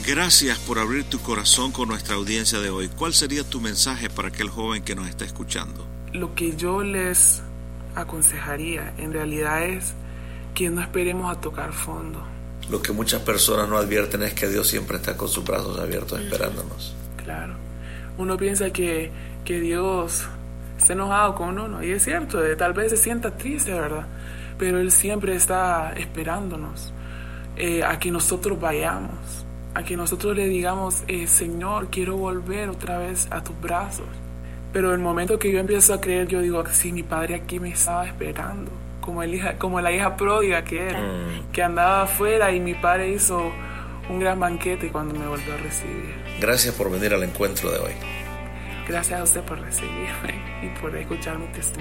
Gracias por abrir tu corazón con nuestra audiencia de hoy. ¿Cuál sería tu mensaje para aquel joven que nos está escuchando? Lo que yo les aconsejaría en realidad es que no esperemos a tocar fondo. Lo que muchas personas no advierten es que Dios siempre está con sus brazos abiertos esperándonos. Claro. Uno piensa que Dios está enojado con uno, y es cierto, tal vez se sienta triste, ¿verdad? Pero Él siempre está esperándonos a que nosotros vayamos, a que nosotros le digamos, Señor, quiero volver otra vez a tus brazos. Pero el momento que yo empiezo a creer, yo digo, sí, mi padre aquí me estaba esperando, como la hija pródiga que era, que andaba afuera y mi padre hizo un gran banquete cuando me volvió a recibir. Gracias por venir al encuentro de hoy. Gracias a usted por recibirme y por escuchar mi testimonio.